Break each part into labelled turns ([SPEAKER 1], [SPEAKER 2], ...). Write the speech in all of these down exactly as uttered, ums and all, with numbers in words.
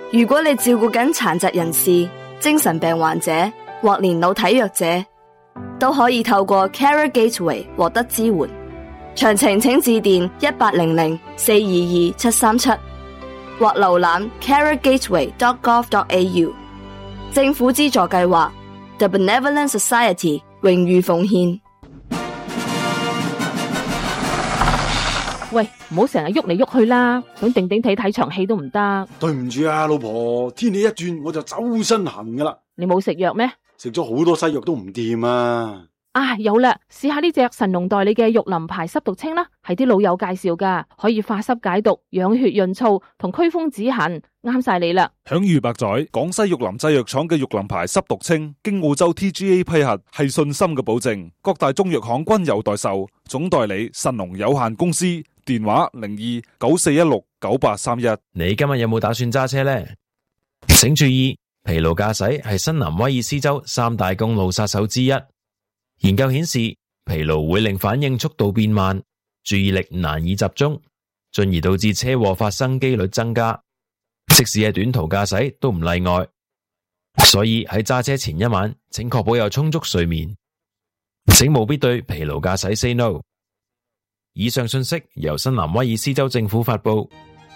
[SPEAKER 1] 如果你照顧緊殘疾人士、精神病患者或年老體弱者，都可以透過 Carer Gateway 獲得支援。詳情請致電一八零零四二二七三七或瀏覽 carer gateway dot gov dot a u。 政府資助計劃 The Benevolent Society 榮譽奉獻。
[SPEAKER 2] 喂，唔好成日喐嚟喐去啦，想定定睇睇場戲都唔得。
[SPEAKER 3] 對唔住啊，老婆，天氣一轉我就周身痕噶啦。
[SPEAKER 2] 你冇食藥咩？
[SPEAKER 3] 食咗好多西藥都唔掂啊。
[SPEAKER 2] 啊，有啦，試下呢隻神農代理嘅玉林牌濕毒清啦，係啲老友介紹噶，可以化濕解毒、養血潤燥同驅風止痕，啱晒你啦。
[SPEAKER 4] 享譽百載，廣西玉林製藥廠嘅玉林牌濕毒清，經澳洲 T G A 批核，係信心嘅保證。各大中藥行均有代售，總代理神農有限公司，電話零二九四一六九八三一。
[SPEAKER 5] 你今日有冇打算揸車呢？請注意，疲勞駕駛係新南威爾斯州三大公路殺手之一。研究顯示，疲勞會令反應速度變慢，注意力難以集中，進而導致車禍發生機率增加。即使係短途駕駛都唔例外。所以喺揸車前一晚，請確保有充足睡眠。請務必對疲勞駕駛 say no。以上信息由新南威爾斯州政府發佈。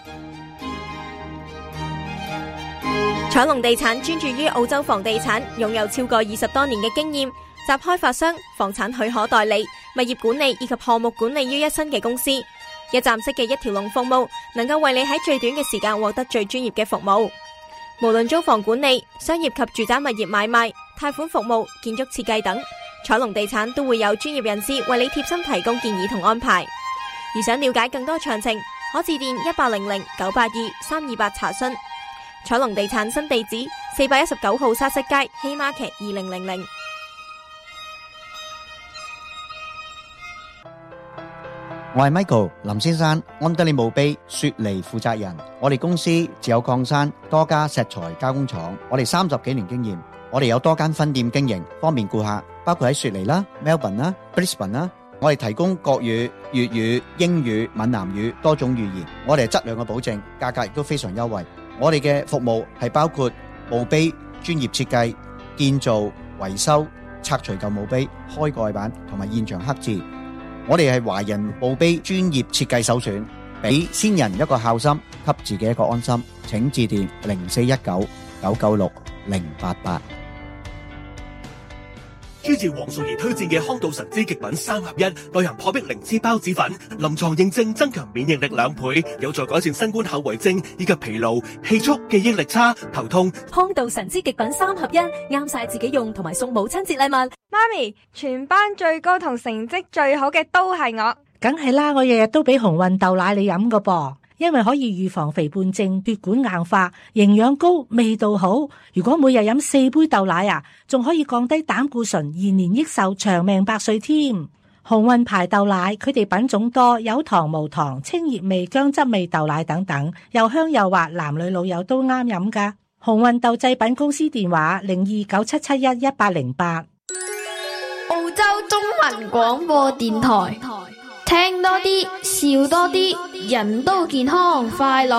[SPEAKER 6] 彩龍地產專注於澳洲房地產，擁有超過二十多年嘅經驗。集開發商、房產許可代理、物業管理以及項目管理於一身嘅公司，一站式嘅一條龍服務，能夠為你喺最短嘅時間獲得最專業嘅服務。無論租房管理、商業及住宅物業買賣、貸款服務、建築設計等，彩龍地產都會有專業人士為你貼心提供建議同安排。而想了解更多詳情，可致電一八零零九八二三二八查詢。彩龍地產新地址四百一十九號沙石街希瑪劇二零零零。
[SPEAKER 7] 我係 Michael 林先生，安德利墓碑雪梨負責人。我哋公司自有礦山多家石材加工廠，我哋三十幾年經驗，我哋有多間分店經營，方便顧客，包括喺雪梨啦、Melbourne 啦、Brisbane 啦。我哋提供國語、粵語、英語、閩南語多種語言，我哋係質量嘅保證，價格亦都非常優惠。我哋嘅服務係包括墓碑專業設計、建造、維修、拆除舊墓碑、開蓋板同埋現場刻字。我哋係華人墓碑專業設計首選，俾先人一個孝心，給自己一個安心。請致電零四一九九九六零八八。
[SPEAKER 8] 朱照黃淑儀推薦嘅康道神之極品三合一，內含破壁靈芝孢子粉，臨床認證增強免疫力兩倍，有助改善新冠後遺症以及疲勞、氣促、記憶力差、頭痛。
[SPEAKER 9] 康道神之極品三合一，啱晒自己用，同埋送母親節禮物。
[SPEAKER 10] 媽咪，全班最高同成績最好嘅都係我。
[SPEAKER 11] 梗係啦，我日日都俾紅運豆奶你飲㗎噃。因為可以預防肥胖症、血管硬化，營養高，味道好。如果每日飲四杯豆奶啊，仲可以降低膽固醇，延年益壽，長命百歲添。鴻運牌豆奶，佢哋品種多，有糖無糖、清熱味、薑汁味豆奶等等，又香又滑，男女老幼都啱飲噶。鴻運豆製品公司電話零二九七七一一八零八。
[SPEAKER 12] 澳洲中文廣播電台，聽多啲，笑多啲，人都健康快樂。